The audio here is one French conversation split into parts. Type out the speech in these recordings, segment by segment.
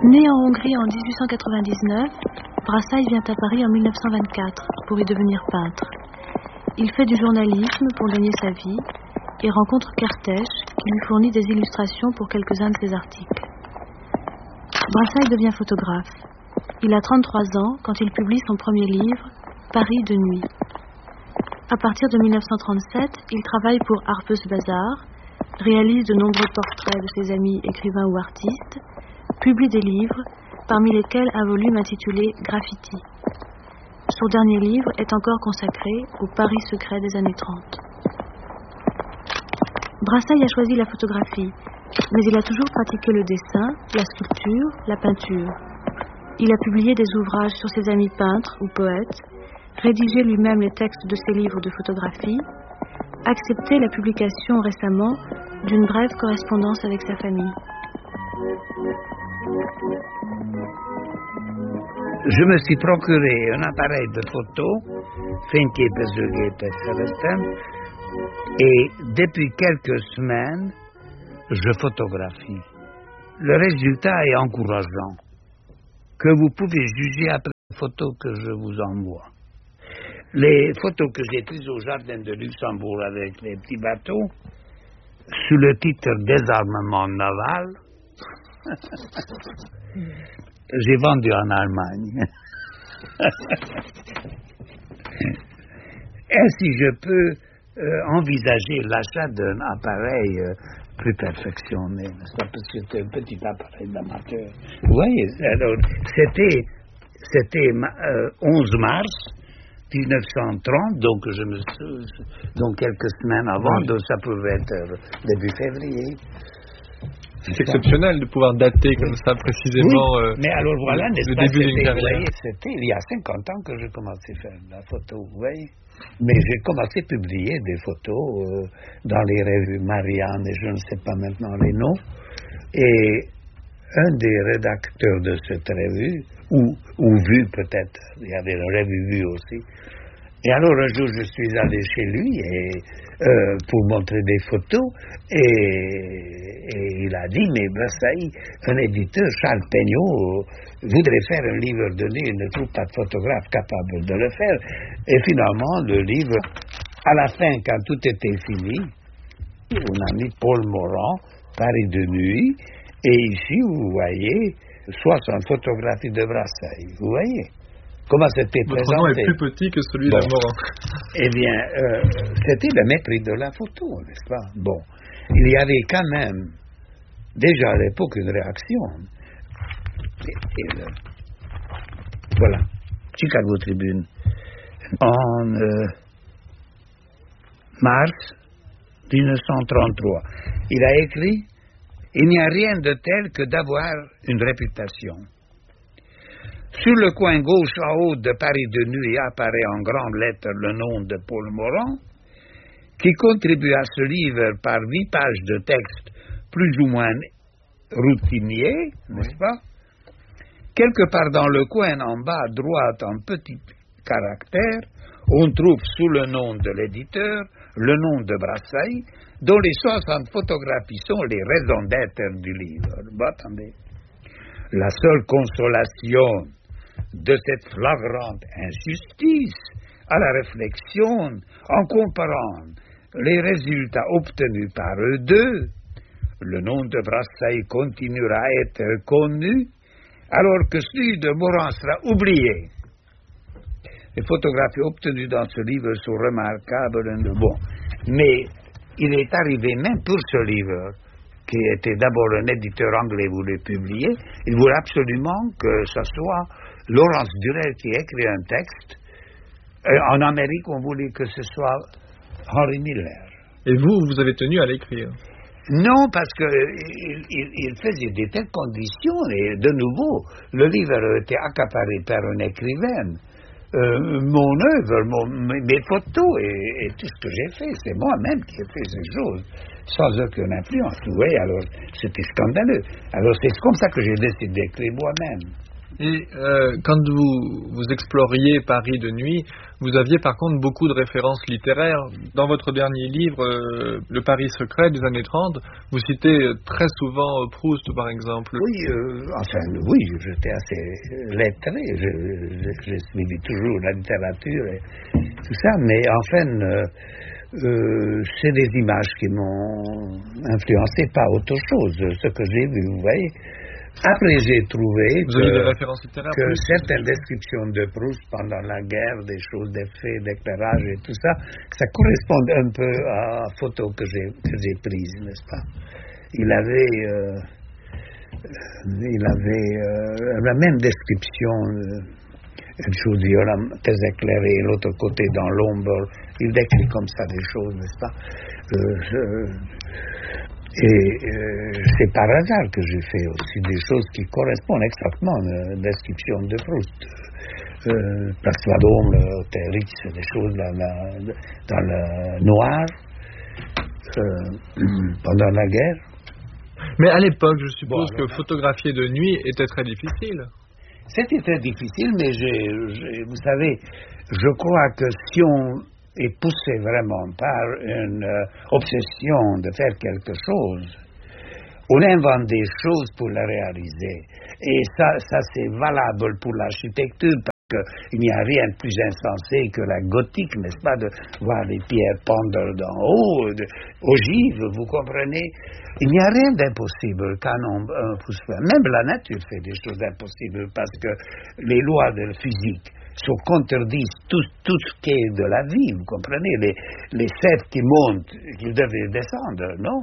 Né en Hongrie en 1899, Brassai vient à Paris en 1924 pour y devenir peintre. Il fait du journalisme pour gagner sa vie et rencontre Kertész qui lui fournit des illustrations pour quelques-uns de ses articles. Brassai devient photographe. Il a 33 ans quand il publie son premier livre, Paris de nuit. À partir de 1937, il travaille pour Harper's Bazaar, réalise de nombreux portraits de ses amis écrivains ou artistes, publie des livres, parmi lesquels un volume intitulé Graffiti. Son dernier livre est encore consacré au Paris secret des années 30. Brassai a choisi la photographie, mais il a toujours pratiqué le dessin, la sculpture, la peinture. Il a publié des ouvrages sur ses amis peintres ou poètes, rédigé lui-même les textes de ses livres de photographie, accepté la publication récemment d'une brève correspondance avec sa famille. Je me suis procuré un appareil de photo, et depuis quelques semaines, je photographie. Le résultat est encourageant, que vous pouvez juger après les photos que je vous envoie. Les photos que j'ai prises au jardin de Luxembourg avec les petits bateaux, sous le titre Désarmement naval, j'ai vendu en Allemagne. Ainsi, je peux envisager l'achat d'un appareil plus perfectionné, n'est-ce pas? Parce que c'était un petit appareil d'amateur. Vous voyez, alors, c'était 11 mars 1930, donc quelques semaines avant, donc ça pouvait être début février. C'est exceptionnel de pouvoir dater comme ça précisément mais alors voilà, le début d'une carrière. C'était il y a 50 ans que j'ai commencé à faire la photo, vous voyez. Mais j'ai commencé à publier des photos dans les revues Marianne et je ne sais pas maintenant les noms. Et un des rédacteurs de cette revue, ou Vue peut-être, il y avait une revue Vue aussi. Et alors un jour je suis allé chez lui pour montrer des photos et il a dit mais Brassai, un éditeur, Charles Peignot, voudrait faire un livre de nuit, il ne trouve pas de photographe capable de le faire. Et finalement le livre, à la fin quand tout était fini, on a mis Paul Morand, Paris de nuit, et ici vous voyez 60 photographies de Brassai, vous voyez. Comment c'était présenté? Votre nom est plus petit que celui de Morand. Eh bien, c'était le mépris de la photo, n'est-ce pas? Bon, il y avait quand même, déjà à l'époque, une réaction. Voilà, Chicago Tribune. En mars 1933, il a écrit « Il n'y a rien de tel que d'avoir une réputation ». Sur le coin gauche en haut de Paris de nuit apparaît en grandes lettres le nom de Paul Morand, qui contribue à ce livre par 8 pages de texte plus ou moins routiniers, n'est-ce pas? Quelque part dans le coin en bas à droite, en petits caractères, on trouve sous le nom de l'éditeur le nom de Brassai, dont les 60 photographies sont les raisons d'être du livre. Bon, attendez. La seule consolation de cette flagrante injustice à la réflexion, en comparant les résultats obtenus par eux deux, le nom de Brassai continuera à être connu, alors que celui de Morand sera oublié. Les photographies obtenues dans ce livre sont remarquables. Bon, mais il est arrivé même pour ce livre, qui était d'abord un éditeur anglais voulait publier, il voulait absolument que ce soit Laurence Durel qui écrit un texte. En Amérique, on voulait que ce soit Henry Miller. Et vous avez tenu à l'écrire? Non, parce qu'il faisait de telles conditions, et de nouveau, le livre a été accaparé par un écrivain. Mon œuvre, mes photos et tout ce que j'ai fait, c'est moi-même qui ai fait ces choses, sans aucune influence. Vous voyez, alors c'était scandaleux. Alors c'est comme ça que j'ai décidé d'écrire moi-même. Et quand vous exploriez Paris de nuit, vous aviez par contre beaucoup de références littéraires. Dans votre dernier livre, Le Paris secret des années 30, vous citez très souvent Proust, par exemple. Oui, j'étais assez lettré. J'ai suivi toujours la littérature et tout ça, mais c'est des images qui m'ont influencé, pas autre chose. Ce que j'ai vu, vous voyez. Après, j'ai trouvé que certaines descriptions de Proust pendant la guerre, des choses, des faits, d'éclairage et tout ça, ça correspond un peu à la photo que j'ai prise, n'est-ce pas? Il avait la même description, une chose très éclairée, l'autre côté dans l'ombre. Il décrit comme ça des choses, n'est-ce pas? C'est par hasard que j'ai fait aussi des choses qui correspondent exactement à la description de Proust. Place Vendôme, l'hôtel Ritz, des choses dans le noir, pendant la guerre. Mais à l'époque, je suppose que photographier de nuit était très difficile. C'était très difficile, mais vous savez, je crois que si on est poussé vraiment par une obsession de faire quelque chose, on invente des choses pour la réaliser. Et ça c'est valable pour l'architecture, parce qu'il n'y a rien de plus insensé que la gothique, n'est-ce pas, de voir les pierres pendre d'en haut, ogives, vous comprenez? Il n'y a rien d'impossible quand on pousse faire. Même la nature fait des choses impossibles, parce que les lois de la physique contredisent tout ce qui est de la vie, vous comprenez? Les cerfs qui montent, qu'ils devaient descendre, non?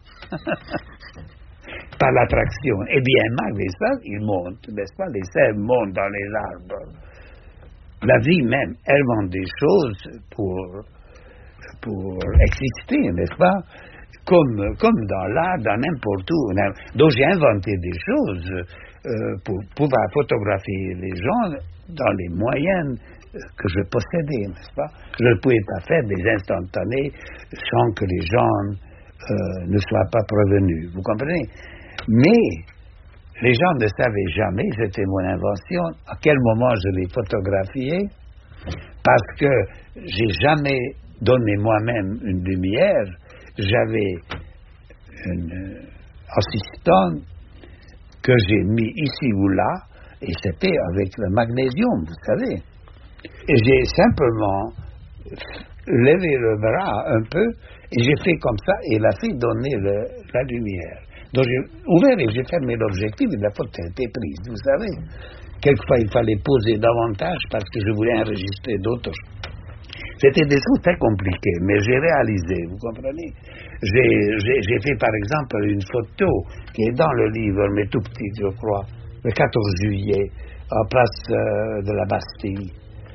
Par l'attraction. Eh bien, malgré ça, ils montent, n'est-ce pas? Les cerfs montent dans les arbres. La vie même invente des choses pour exister, n'est-ce pas? Comme dans l'art, dans n'importe où. Donc j'ai inventé des choses pour pouvoir photographier les gens dans les moyens que je possédais, n'est-ce pas? Je ne pouvais pas faire des instantanés sans que les gens ne soient pas prévenus, vous comprenez? Mais les gens ne savaient jamais, c'était mon invention, à quel moment je les photographiais, parce que j'ai jamais donné moi-même une lumière. J'avais un assistant que j'ai mis ici ou là, et c'était avec le magnésium, vous savez. Et j'ai simplement levé le bras un peu, et j'ai fait comme ça, et il a fait donner la lumière. Donc j'ai ouvert et j'ai fermé l'objectif, et la photo a été prise, vous savez. Quelquefois, il fallait poser davantage parce que je voulais enregistrer d'autres choses. C'était des choses très compliquées, mais j'ai réalisé, vous comprenez? J'ai fait par exemple une photo qui est dans le livre, mais tout petit, je crois, le 14 juillet, en place de la Bastille.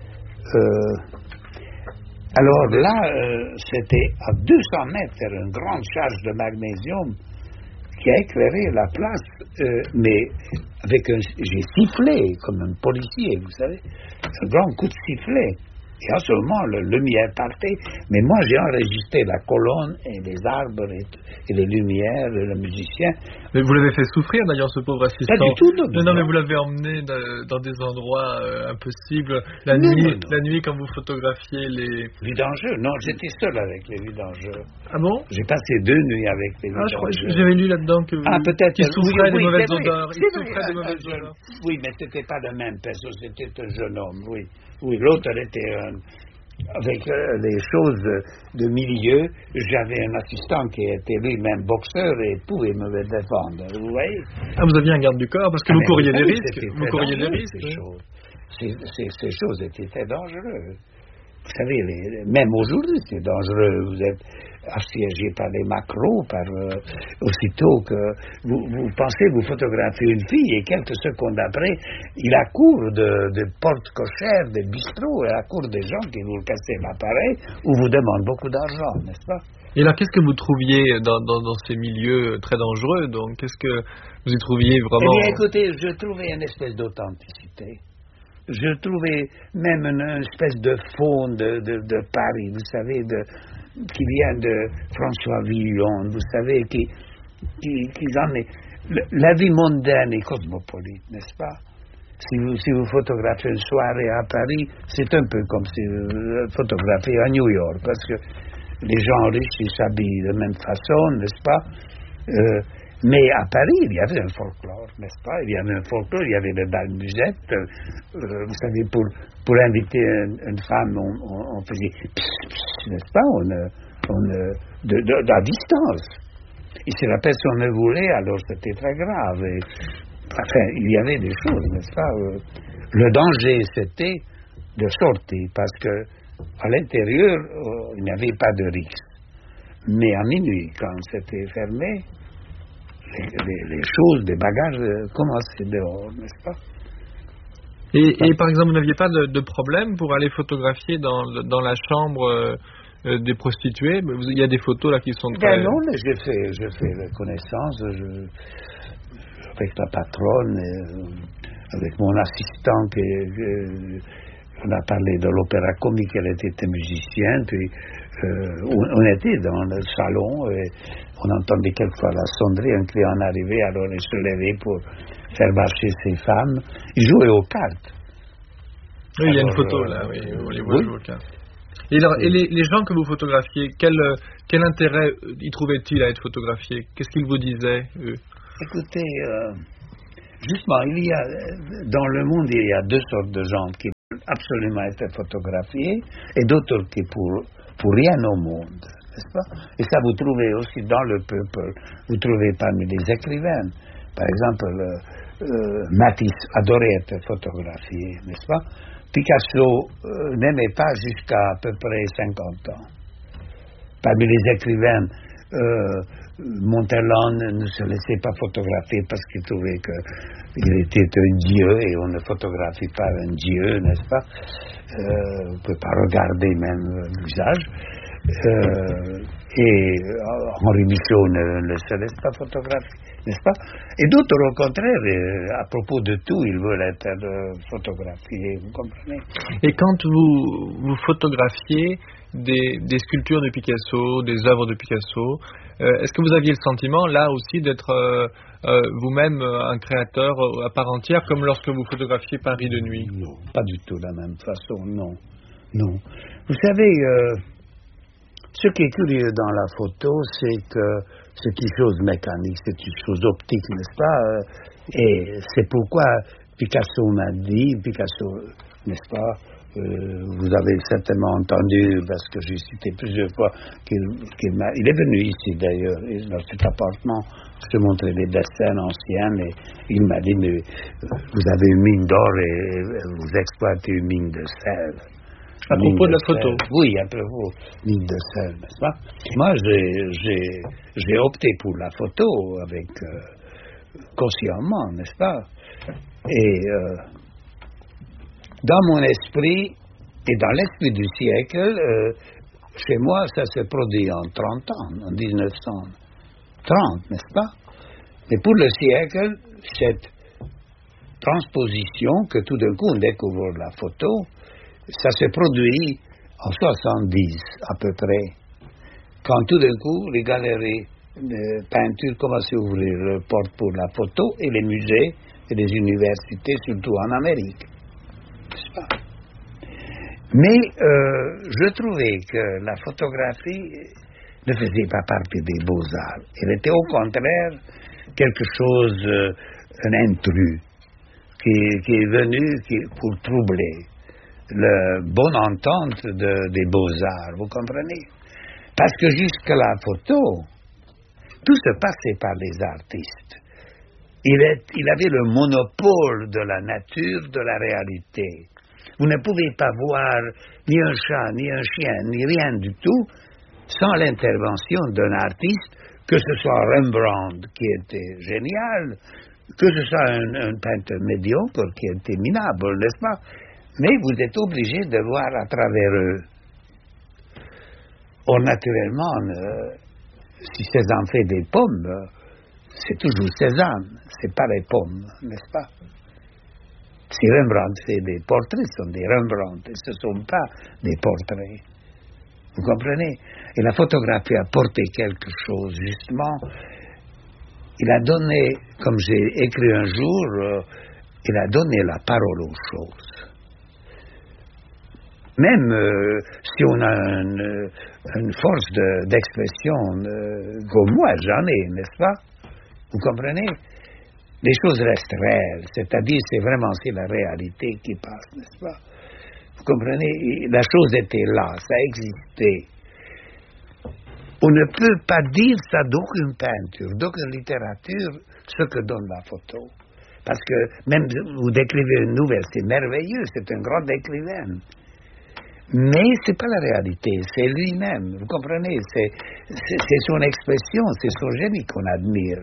Alors là, c'était à 200 mètres, une grande charge de magnésium qui a éclairé la place, mais j'ai sifflé comme un policier, vous savez, un grand coup de sifflet. Et en ce moment, la lumière partait, mais moi j'ai enregistré la colonne et les arbres et les lumières et le musicien. Mais vous l'avez fait souffrir d'ailleurs, ce pauvre assistant. Pas du tout. Non, mais vous l'avez emmené dans des endroits impossibles. La nuit, quand vous photographiez les vidangeurs. Non, j'étais seul avec les vidangeurs. Ah bon? J'ai passé 2 nuits avec les vidangeurs. Je crois que j'avais lu là-dedans que peut-être qu'il souffrait des mauvaises odeurs. Il souffrait des mauvaises odeurs. Oui, mais c'était pas la même personne, c'était un jeune homme, oui. Oui, l'autre était avec les choses de milieu. J'avais un assistant qui était lui-même boxeur et pouvait me défendre, vous voyez. Ah, vous aviez un garde du corps parce que vous couriez des risques. Vous couriez des risques. Ces choses étaient très dangereuses. Vous savez, même aujourd'hui, c'est dangereux. Vous êtes assiégé par les macros, aussitôt que vous pensez vous photographier une fille et quelques secondes après, il accourt de portes cochères, des bistrots, il accourt des gens qui vous cassent l'appareil ou vous demandent beaucoup d'argent, n'est-ce pas? Et alors, qu'est-ce que vous trouviez dans ces milieux très dangereux? Donc, qu'est-ce que vous y trouviez vraiment? Eh bien, écoutez, je trouvais une espèce d'authenticité. Je trouvais même une espèce de fond de Paris, vous savez, qui vient de François Villon, vous savez, qui en est. La vie mondaine et cosmopolite, n'est-ce pas? Si vous photographiez une soirée à Paris, c'est un peu comme si vous photographiez à New York, parce que les gens riches, ils s'habillent de la même façon, n'est-ce pas? Mais à Paris, il y avait un folklore, n'est-ce pas? Il y avait un folklore, il y avait le bal musette. Vous savez, pour inviter une femme, on faisait pss, n'est-ce pas? À distance. Et si la personne ne voulait, alors c'était très grave. Enfin, il y avait des choses, n'est-ce pas? Le danger, c'était de sortir, parce que à l'intérieur, il n'y avait pas de risque. Mais à minuit, quand c'était fermé, les choses, les bagages commençaient dehors, n'est-ce pas? Et par exemple, vous n'aviez pas de problème pour aller photographier dans la chambre des prostituées? Il y a des photos là qui sont très... Ben non, mais j'ai fait la connaissance avec la patronne, avec mon assistant, on a parlé de l'opéra comique, elle était musicienne, puis on était dans le salon, et on entendait quelquefois la sonnerie, un client arrivait, alors il se levait pour faire marcher ses femmes. Il jouait aux cartes. Oui, il y a une photo là, oui, on les voit jouer aux cartes. Et les gens que vous photographiez, quel intérêt y trouvaient-ils à être photographiés? Qu'est-ce qu'ils vous disaient, eux? Écoutez, justement, dans le monde, il y a deux sortes de gens qui veulent absolument être photographiés et d'autres qui pour rien au monde, n'est-ce pas? Et ça, vous trouvez aussi dans le peuple, vous trouvez parmi les écrivains. Par exemple, Matisse adorait être photographié, n'est-ce pas? Picasso n'aimait pas jusqu'à à peu près 50 ans. Parmi les écrivains, Montalon ne se laissait pas photographier parce qu'il trouvait qu'il était un dieu et on ne photographie pas un dieu, n'est-ce pas? On ne peut pas regarder même le visage. Et Henri Michaud ne se laisse pas photographier, n'est-ce pas? Et d'autres, au contraire, à propos de tout, ils veulent être photographiés, vous comprenez? Et quand vous photographiez des sculptures de Picasso, des œuvres de Picasso, est-ce que vous aviez le sentiment, là aussi, d'être vous-même un créateur à part entière, comme lorsque vous photographiez Paris de nuit? Non, pas du tout de la même façon, non. Non. Vous savez, ce qui est curieux dans la photo, c'est que c'est une chose mécanique, c'est une chose optique, n'est-ce pas? Et c'est pourquoi Picasso m'a dit, n'est-ce pas? Vous avez certainement entendu, parce que j'ai cité plusieurs fois, il est venu ici d'ailleurs, dans cet appartement, je montrais des dessins anciens, et il m'a dit, mais vous avez une mine d'or et vous exploitez une mine de sel. À propos de la photo. Oui, à propos de mine de sel, n'est-ce pas? Moi, j'ai opté pour la photo avec consciemment, n'est-ce pas? Et dans mon esprit et dans l'esprit du siècle, chez moi, ça s'est produit en 30 ans, en 1930, n'est-ce pas? Mais pour le siècle, cette transposition que tout d'un coup on découvre la photo, ça s'est produit en 70 à peu près, quand tout d'un coup les galeries de peinture commençaient à ouvrir leurs portes pour la photo et les musées et les universités, surtout en Amérique. Mais je trouvais que la photographie ne faisait pas partie des beaux-arts. Elle était au contraire quelque chose, un intrus, qui est venu pour troubler la bonne entente des beaux-arts, vous comprenez? Parce que jusqu'à la photo, tout se passait par les artistes. Il avait le monopole de la nature, de la réalité. Vous ne pouvez pas voir ni un chat, ni un chien, ni rien du tout sans l'intervention d'un artiste, que ce soit Rembrandt, qui était génial, que ce soit un peintre médiocre, qui était minable, n'est-ce pas? Mais vous êtes obligé de voir à travers eux. Or, naturellement, si Cézanne fait des pommes, c'est toujours Cézanne, c'est pas les pommes, n'est-ce pas? Si Rembrandt fait des portraits, ce sont des Rembrandt, ce ne sont pas des portraits. Vous comprenez? Et la photographie a porté quelque chose, justement. Il a donné, comme j'ai écrit un jour, il a donné la parole aux choses. Même si on a une force d'expression comme moi, j'en ai, n'est-ce pas? Vous comprenez? Les choses restent réelles, c'est-à-dire c'est la réalité qui passe, n'est-ce pas? Vous comprenez? La chose était là, ça existait. On ne peut pas dire ça d'aucune peinture, d'aucune littérature, ce que donne la photo. Parce que même vous décrivez une nouvelle, c'est merveilleux, c'est un grand écrivain. Mais ce n'est pas la réalité, c'est lui-même, vous comprenez, c'est son expression, c'est son génie qu'on admire.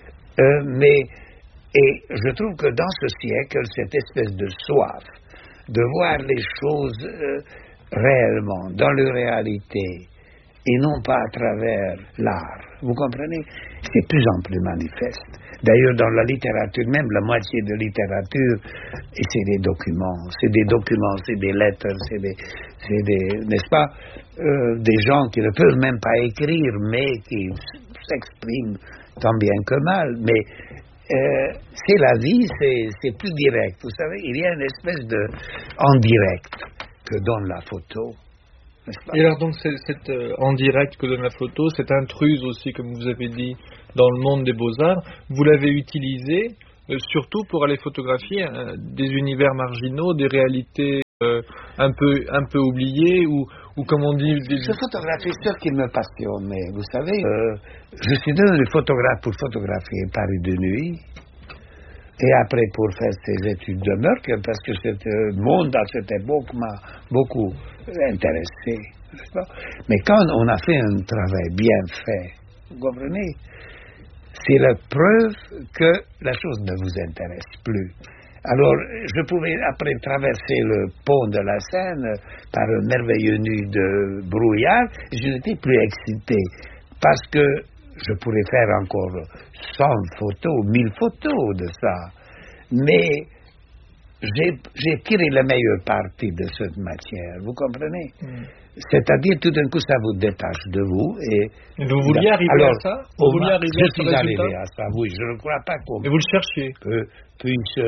Et je trouve que dans ce siècle, cette espèce de soif de voir les choses réellement, dans leur réalité, et non pas à travers l'art, vous comprenez, c'est de plus en plus manifeste. D'ailleurs, dans la littérature, même la moitié de littérature, et c'est des documents, c'est des lettres, n'est-ce pas, des gens qui ne peuvent même pas écrire, mais qui s'expriment tant bien que mal. Mais c'est la vie, c'est plus direct. Vous savez, il y a une espèce de en direct que donne la photo. Et alors donc cette en direct que donne la photo, cette intruse aussi, comme vous avez dit, dans le monde des beaux-arts, vous l'avez utilisée surtout pour aller photographier des univers marginaux, des réalités un peu oubliées, ou comme on dit... Ce photographie, c'est sûr qu'il me passionne, mais vous savez, je suis devenu photographe pour photographier Paris de nuit, et après pour faire ces études de Merck, parce que ce monde à cette époque m'a beaucoup intéressé, n'est-ce pas? Mais quand on a fait un travail bien fait, vous comprenez, c'est la preuve que la chose ne vous intéresse plus. Alors, je pouvais après traverser le pont de la Seine par un merveilleux nuit de brouillard, je n'étais plus excité, parce que je pourrais faire encore 100 photos, 1000 photos de ça. Mais j'ai tiré la meilleure partie de cette matière, vous comprenez? C'est-à-dire, tout d'un coup, ça vous détache de vous. Et vous vouliez arriver à ça? Vous vouliez arriver à ce résultat? Arrivé à ça, oui. Je ne crois pas qu'on... Et vous le cherchiez? Puisse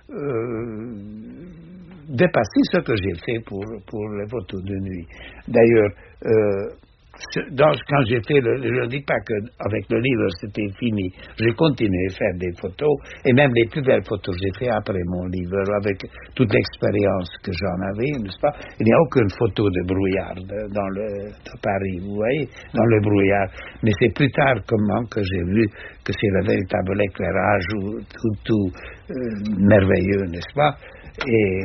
dépasser ce que j'ai fait pour les photos de nuit. D'ailleurs, quand j'ai fait, je ne dis pas qu'avec le livre c'était fini, j'ai continué à faire des photos, et même les plus belles photos j'ai fait après mon livre, avec toute l'expérience que j'en avais, n'est-ce pas? Il n'y a aucune photo de brouillard dans Paris, vous voyez, dans le brouillard, mais c'est plus tard que j'ai vu que c'est le véritable éclairage, tout merveilleux, n'est-ce pas? Et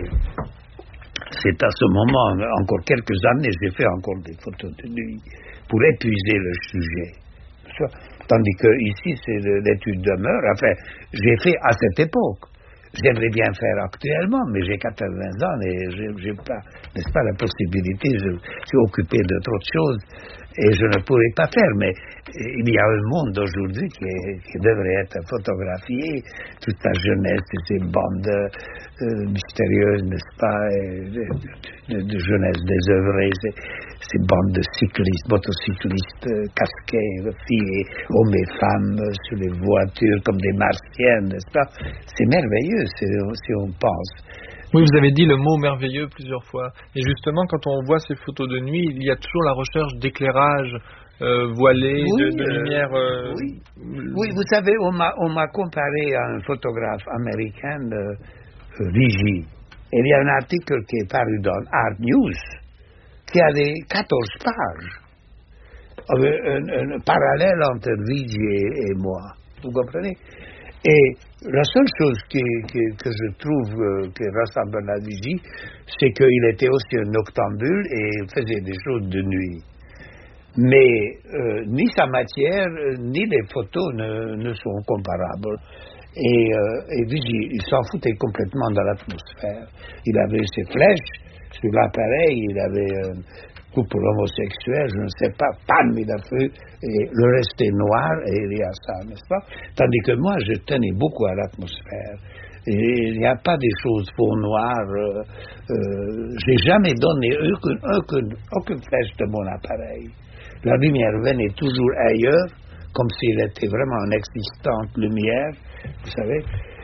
c'est à ce moment, encore quelques années, j'ai fait encore des photos de nuit pour épuiser le sujet. Tandis que ici, c'est l'étude de mœurs. Enfin, j'ai fait à cette époque. J'aimerais bien faire actuellement, mais j'ai 80 ans et j'ai pas, n'est-ce pas, la possibilité. Je suis occupé de trop de choses et je ne pourrais pas faire. Mais il y a un monde aujourd'hui qui devrait être photographié, toute la jeunesse et ces bandes mystérieuses, n'est-ce pas, de jeunesse désœuvrée, ces bandes de cyclistes, motocyclistes, casqués, filles, hommes et femmes sur les voitures comme des martiennes, n'est-ce pas? C'est merveilleux si on pense. Oui, vous avez dit le mot merveilleux plusieurs fois. Et justement, quand on voit ces photos de nuit, il y a toujours la recherche d'éclairage voilé, oui, de lumière... Oui, vous savez, on m'a comparé à un photographe américain, Vigie. Il y a un article qui est paru dans Art News qui a 14 pages. Un parallèle entre Vigie et moi. Vous comprenez? Et la seule chose que je trouve qui ressemble à Vigie, c'est qu'il était aussi un noctambule et il faisait des choses de nuit. Mais ni sa matière, ni les photos ne sont comparables. Et Vigie, il s'en foutait complètement de l'atmosphère. Il avait ses flèches sur l'appareil, il avait un couple homosexuel, je ne sais pas, pam, il a fait, et le reste est noir, et il y a ça, n'est-ce pas? Tandis que moi, je tenais beaucoup à l'atmosphère. Et il n'y a pas des choses faux noires. J'ai jamais donné aucune flèche de mon appareil. La lumière venait toujours ailleurs, comme s'il était vraiment une existante lumière, vous savez.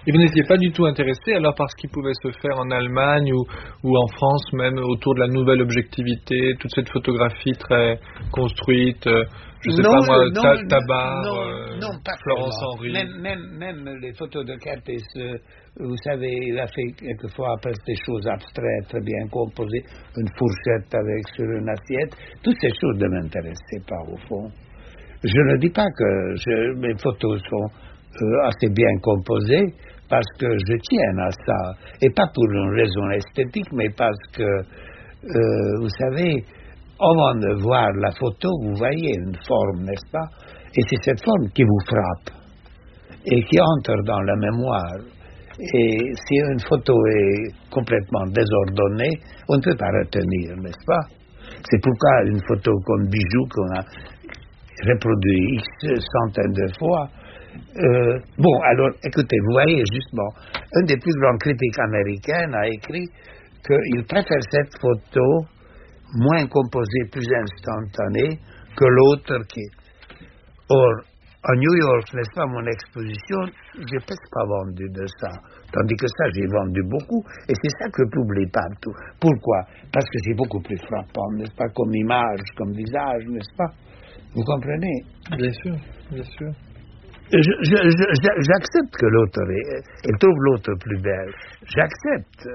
Et vous n'étiez pas du tout intéressé alors par ce qui pouvait se faire en Allemagne ou en France même autour de la nouvelle objectivité, toute cette photographie très construite, je sais pas moi, Tabar, Florence Henry. Même les photos de Curtis, vous savez, il a fait quelquefois presque des choses abstraites, très bien composées, une fourchette sur une assiette. Toutes ces choses ne m'intéressaient pas au fond. Je ne dis pas que mes photos sont assez bien composées, parce que je tiens à ça, et pas pour une raison esthétique, mais parce que, vous savez, avant de voir la photo, vous voyez une forme, n'est-ce pas? Et c'est cette forme qui vous frappe, et qui entre dans la mémoire. Et si une photo est complètement désordonnée, on ne peut pas retenir, n'est-ce pas? C'est pourquoi une photo comme Bijou, qu'on a reproduit X centaines de fois. Bon, alors, écoutez, vous voyez justement, un des plus grands critiques américains a écrit qu'il préfère cette photo moins composée, plus instantanée que l'autre qui... Or, à New York, n'est-ce pas, mon exposition, j'ai presque pas vendu de ça. Tandis que ça, j'ai vendu beaucoup, et c'est ça que je publie partout. Pourquoi? Parce que c'est beaucoup plus frappant, n'est-ce pas, comme image, comme visage, n'est-ce pas? Vous comprenez? Bien sûr, bien sûr. J'accepte que l'autre elle trouve l'autre plus belle. J'accepte.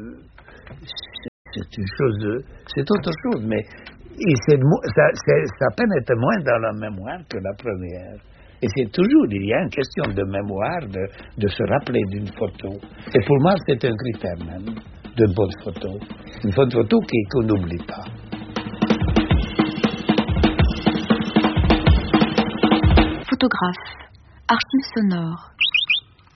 C'est une chose, c'est autre chose, mais ça pénètre moins dans la mémoire que la première. Et c'est toujours, il y a une question de mémoire, de se rappeler d'une photo. Et pour moi, c'est un critère même de bonne photo. Une bonne photo qu'on n'oublie pas. Photographe, archives sonores.